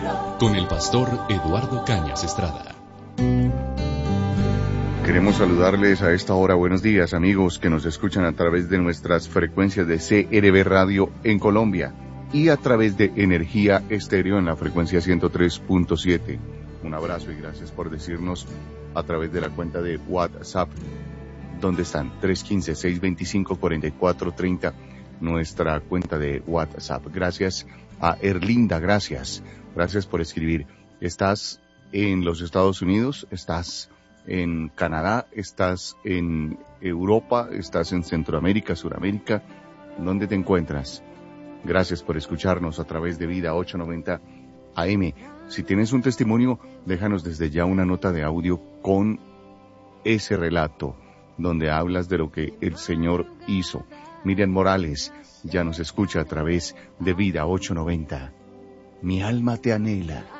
con el pastor Eduardo Cañas Estrada. Queremos saludarles a esta hora. Buenos días, amigos que nos escuchan a través de nuestras frecuencias de CRB Radio en Colombia y a través de Energía Estéreo en la frecuencia 103.7. Un abrazo y gracias por decirnos a través de la cuenta de WhatsApp. ¿Dónde están? 315-625-4430, nuestra cuenta de WhatsApp. Gracias a Erlinda, gracias por escribir. ¿Estás en los Estados Unidos? ¿Estás en Canadá? ¿Estás en Europa? ¿Estás en Centroamérica, Suramérica? ¿Dónde te encuentras? Gracias por escucharnos a través de Vida 890 AM. Si tienes un testimonio, déjanos desde ya una nota de audio con ese relato donde hablas de lo que el Señor hizo. Miriam Morales ya nos escucha a través de Vida 890. Mi alma te anhela.